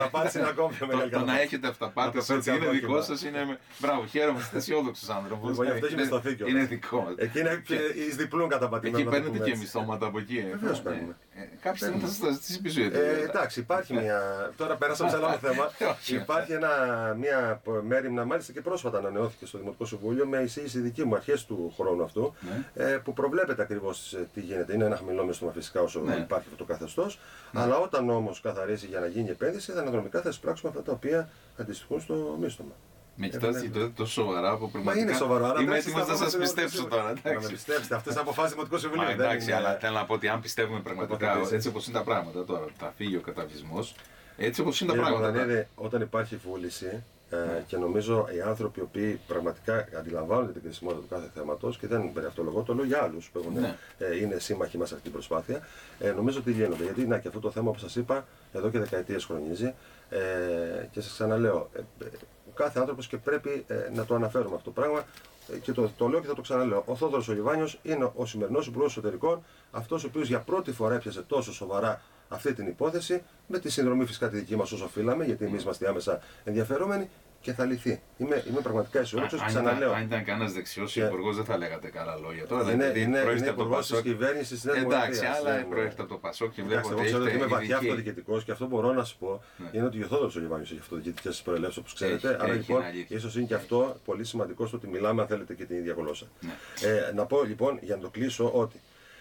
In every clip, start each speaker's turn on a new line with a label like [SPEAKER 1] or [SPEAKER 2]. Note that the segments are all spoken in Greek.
[SPEAKER 1] Αυταπάτη είναι ακόμα πιο μεγάλη.
[SPEAKER 2] Το να έχετε αυταπάτη ότι είναι δικό σας είναι. Μπράβο, χαίρομαι, είστε αισιόδοξος άνθρωπος.
[SPEAKER 1] Λοιπόν, γι' αυτό έχει μισθωθεί κιόλας.
[SPEAKER 2] Είναι δικό μας.
[SPEAKER 1] Εκεί είναι εις διπλούν καταπατημένο.
[SPEAKER 2] Εκεί παίρνετε και μισθώματα από εκεί.
[SPEAKER 1] Βεβαίως παίρνουμε.
[SPEAKER 2] Κάποια στιγμή θα σας τα ζητήσει πίσω.
[SPEAKER 1] Εντάξει, υπάρχει μια. Τώρα πέρασαμε σε άλλο θέμα. Υπάρχει μια μέριμνα, μάλιστα και πρόσφατα ανανεώθηκε στο Δημοτικό Συμβούλιο με εισήγηση δική μου αρχές του χρόνου αυτού, που προβλέπεται ακριβώς τι γίνεται. Είναι ένα χαμηλό μισθώμα φυσικά όσο υπάρχει αυτό το καθεστώς. Αλλά όταν όμως καθαρίσει για να γίνει επένδυση, αναδρομικά θα εισπράξουμε αυτά τα οποία αντιστοιχούν στο μίσθωμα.
[SPEAKER 2] Με κοιτάτε και τότε τόσο σοβαρά που πραγματικά.
[SPEAKER 1] Μα είναι σοβαρό.
[SPEAKER 2] Είμαι έτοιμος να σας πιστέψω τώρα.
[SPEAKER 1] Να με πιστέψετε, αυτές τις αποφάσεις Δημοτικού Συμβουλίου.
[SPEAKER 2] Εντάξει, αλλά θέλω να πω ότι αν πιστεύουμε πραγματικά έτσι όπως είναι τα πράγματα τώρα, θα φύγει ο καταβλισμός, έτσι όπως είναι τα πράγματα.
[SPEAKER 1] Όταν υπάρχει βούληση, και νομίζω οι άνθρωποι οι οποίοι πραγματικά αντιλαμβάνονται την κρισιμότητα του κάθε θέματος και δεν περιαυτολογώ, το λέω για άλλους που είναι σύμμαχοι μας σε αυτή την προσπάθεια, νομίζω ότι λύνονται. Γιατί και αυτό το θέμα, όπως σας είπα, εδώ και δεκαετίες χρονίζει και σας ξαναλέω, ο κάθε άνθρωπος και πρέπει να το αναφέρουμε αυτό το πράγμα. Και το λέω και θα το ξαναλέω. Ο Θόδωρος ο Λιβάνιος είναι ο σημερινός Υπουργός Εσωτερικών, αυτός ο οποίος για πρώτη φορά έπιασε τόσο σοβαρά αυτή την υπόθεση, με τη συνδρομή φυσικά τη δική μας όσο οφείλαμε, γιατί εμείς είμαστε άμεσα ενδιαφερόμενοι, και θα λυθεί. Είμαι πραγματικά αισιόδοξος. Ξαναλέω.
[SPEAKER 2] Αν ήταν κανένας δεξιός υπουργός, δεν θα λέγατε καλά λόγια. Τώρα
[SPEAKER 1] είναι υπουργός της κυβέρνησης της Νέας Δημοκρατίας.
[SPEAKER 2] Εντάξει, αλλά προέρχεται από το Πασόκ και βλέπω ότι
[SPEAKER 1] ξέρω ότι είμαι βαθιά αυτοδιοικητικός και αυτό μπορώ να σου πω είναι ότι ο Θόδωρος ο Λιβάνιος έχει αυτοδιοικητικές προελεύσεις, όπως ξέρετε. Άρα λοιπόν, ίσως είναι και αυτό πολύ σημαντικό στο ότι μιλάμε, αν θέλετε, και την ίδια γλώσσα. Να πω λοιπόν, για να το κλείσω, ότι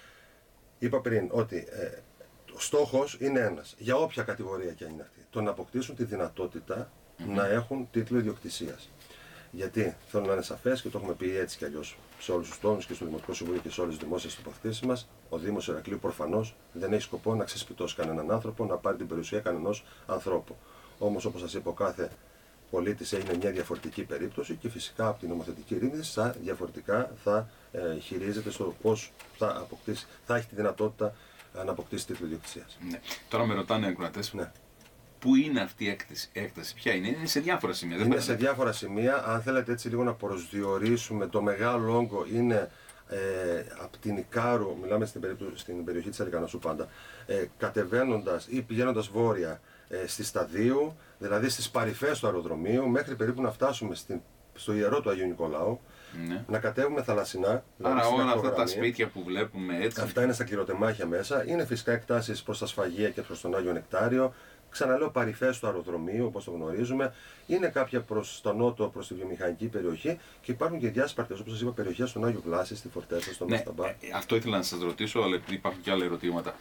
[SPEAKER 1] είπα πριν ότι ο στόχος είναι ένας, για όποια κατηγορία και αν είναι αυτή, το να αποκτήσουν τη δυνατότητα να έχουν τίτλο ιδιοκτησίας. Γιατί θέλω να είναι σαφές και το έχουμε πει έτσι κι αλλιώς σε όλους τους τόνους και στο Δημοτικό Συμβούλιο και σε όλες τις δημόσιες τοποθετήσεις μας, ο Δήμος Ηρακλείου προφανώς δεν έχει σκοπό να ξεσπιτώσει κανέναν άνθρωπο, να πάρει την περιουσία κανενός ανθρώπου. Όμως, όπως σας είπα, ο κάθε πολίτης είναι μια διαφορετική περίπτωση και φυσικά από την νομοθετική ρύθμιση διαφορετικά θα χειρίζεται στο πώς θα έχει τη δυνατότητα να αποκτήσει τίτλο ιδιοκτησίας.
[SPEAKER 2] Τώρα με ρωτάνε οι ακροατές. Πού είναι αυτή η έκταση, ποια είναι σε διάφορα σημεία.
[SPEAKER 1] Είναι σε διάφορα σημεία. Αν θέλετε έτσι λίγο να προσδιορίσουμε, το μεγάλο όγκο είναι από την Ικάρου, μιλάμε στην περιοχή της Αλικανασού πάντα, κατεβαίνοντας ή πηγαίνοντας βόρεια στη Σταδίου, δηλαδή στις παρυφές του αεροδρομίου, μέχρι περίπου να φτάσουμε στο ιερό του Αγίου Νικολάου, να κατέβουμε θαλασσινά.
[SPEAKER 2] Άρα όλα αυτά τα σπίτια που βλέπουμε έτσι.
[SPEAKER 1] Αυτά είναι στα κληροτεμάχια μέσα. Είναι φυσικά εκτάσεις προς τα Σφαγεία και προς τον Άγιο Νεκτάριο. Ξαναλέω, παρυφές του αεροδρομίου, όπως το γνωρίζουμε. Είναι κάποια προς το νότο, προς τη βιομηχανική περιοχή και υπάρχουν και διάσπαρτες, όπως σας είπα, περιοχές στον Άγιο Βλάση, στη Φορτέσα, στο Μασταμπά.
[SPEAKER 2] Αυτό ήθελα να σας ρωτήσω, αλλά υπάρχουν και άλλα ερωτήματα.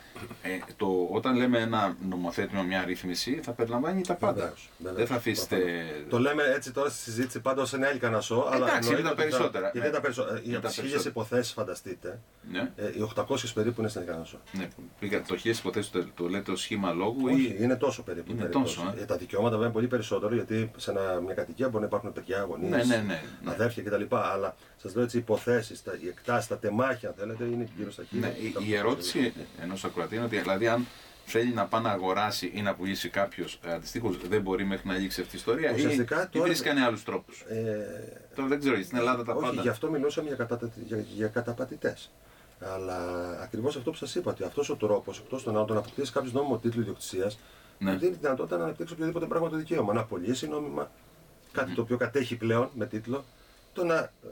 [SPEAKER 2] Όταν λέμε ένα νομοθέτημα, μια ρύθμιση, θα περιλαμβάνει τα πάντα. Δεν θα αφήσετε.
[SPEAKER 1] Το λέμε έτσι τώρα στη συζήτηση πάντα ως ένα Αλικανασό, αλλά
[SPEAKER 2] εντάξει, είναι τα περισσότερα.
[SPEAKER 1] Γιατί τα περισσότερα. Για τις 1000 υποθέσεις, φανταστείτε, οι 800 περίπου είναι στην Αλικανασό.
[SPEAKER 2] Το 1000 υποθέσεις το λέτε ως σχήμα λόγου.
[SPEAKER 1] Όχι, είναι τόσο περίπου. Τα δικαιώματα βέβαια είναι πολύ περισσότερο, γιατί σε μια κατοικία μπορεί να υπάρχουν παιδιά, γονείς, αδέρφια κτλ. Αλλά σας λέω έτσι, οι υποθέσεις, οι εκτάσεις, τα τεμάχια, αν θέλετε, είναι γύρω στα 1000.
[SPEAKER 2] Η ερώτηση ενός ακροατή είναι ότι δηλαδή αν θέλει να πάει να αγοράσει ή να πουλήσει κάποιος αντιστοίχως, δεν μπορεί μέχρι να λήξει αυτή η ιστορία, ή βρίσκανε άλλους τρόπους. Τώρα δεν ξέρω, στην Ελλάδα τα πάντα.
[SPEAKER 1] Όχι, γι' αυτό μιλούσαμε για καταπατητές. Αλλά ακριβώς αυτό που σας είπα, ότι αυτός ο τρόπος, εκτός των άλλων, το να αποκτήσει κάποιος νόμιμο τίτλο ιδιοκτησίας, δίνει τη δυνατότητα να αναπτύξει οποιοδήποτε πράγμα το δικαίωμα. Να πωλήσει νόμιμα κάτι το οποίο κατέχει πλέον με τίτλο, το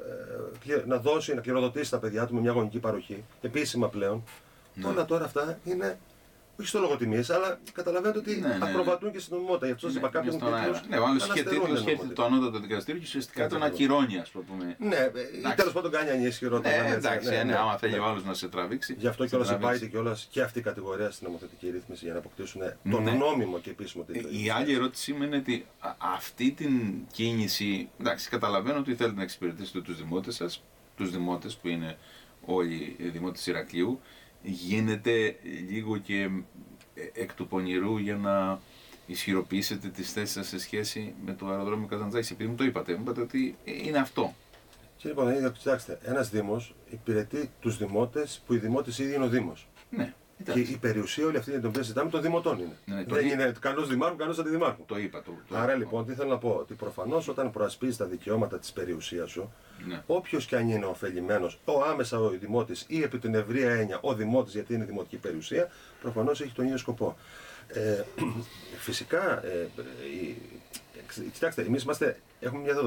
[SPEAKER 1] να δώσει, να κληροδοτήσει τα παιδιά του με μια γονική παροχή, επίσημα πλέον. Όλα τώρα αυτά είναι. Όχι στο λογοτιμίες, αλλά καταλαβαίνετε ότι ακροβατούν και στην νομιμότητα. Γι' αυτό σας είπα κάποιον τίτλους.
[SPEAKER 2] Ναι, ο άλλος είχε τίτλος και το ανώτατο δικαστήριο και ουσιαστικά τον ακυρώνει, ας πούμε.
[SPEAKER 1] Ναι, ή τέλος πάντων κάνει ανισχυρό.
[SPEAKER 2] Εντάξει, άμα θέλει ο άλλος να σε τραβήξει.
[SPEAKER 1] Γι' αυτό κιόλας υπάρχει κιόλας και αυτή η κατηγορία στην νομοθετική ρύθμιση για να αποκτήσουν τον νόμιμο και επίσημο τίτλο.
[SPEAKER 2] Η άλλη ερώτησή μου είναι ότι αυτή την κίνηση. Εντάξει, καταλαβαίνω ότι θέλετε να εξυπηρετήσετε τους δημότες σας, τους δημότες που είναι όλοι οι δημότες Ηρακλείου. Γίνεται λίγο και εκ του πονηρού για να ισχυροποιήσετε τις θέσεις σας σε σχέση με το αεροδρόμιο Καζαντζάκης. Επειδή μου το είπατε, μου είπατε ότι είναι αυτό.
[SPEAKER 1] Κύριε Πονίδη, κοιτάξτε, ένας δήμος υπηρετεί τους δημότες που οι δημότες ήδη είναι ο Δήμος.
[SPEAKER 2] Ναι.
[SPEAKER 1] Και η περιουσία όλη αυτή για την οποία συζητάμε των δημοτών είναι. Δεν είναι κανός δημάρχου, κανός αντιδημάρχου.
[SPEAKER 2] Το είπα.
[SPEAKER 1] Άρα λοιπόν, τι θέλω να πω, ότι προφανώς όταν προασπίζεις τα δικαιώματα της περιουσίας σου, όποιος και αν είναι ωφελημένος, άμεσα ο δημότης ή επί την ευρεία έννοια ο δημότης, γιατί είναι δημοτική περιουσία, προφανώς έχει τον ίδιο σκοπό. Φυσικά, κοιτάξτε, εμείς έχουμε μια